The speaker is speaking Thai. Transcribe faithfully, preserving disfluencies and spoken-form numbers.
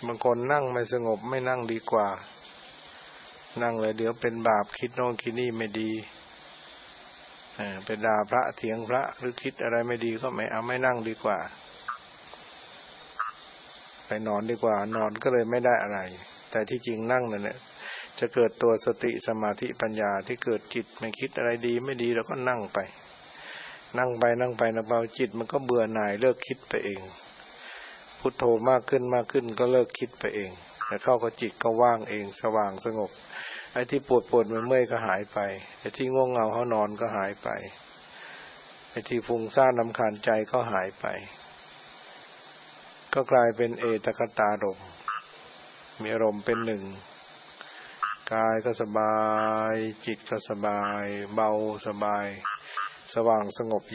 บางคนนั่งไม่สงบไม่นั่งดีกว่านั่งเลยเดี๋ยวเป็นบาปคิดโน่นคิดนี่ไม่ดีเป็นด่าพระเถียงพระหรือคิดอะไรไม่ดีก็ไม่เอาไม่นั่งดีกว่าไปนอนดีกว่านอนก็เลยไม่ได้อะไรแต่ที่จริงนั่งนั่นแหละจะเกิดตัวสติสมาธิปัญญาที่เกิดจิตไม่คิดอะไรดีไม่ดีเราก็นั่งไปนั่งไปนั่งไปนะเบาจิตมันก็เบื่อหน่ายเลิกคิดไปเองพุทโธมากขึ้นมากขึ้นก็เลิกคิดไปเองแต่เข้ากับจิตก็ว่างเองสว่างสงบไอ้ที่ปวดปวดเมื่อยก็หายไปไอ้ที่ง่วงเหงาเขานอนก็หายไปไอ้ที่ฟุ้งซ่านรำคาญใจก็หายไปก็กลายเป็นเอตคตารมณ์มีอารมณ์เป็นหนึ่งกายก็สบายจิตก็สบายเบาสบายสว่างสงบ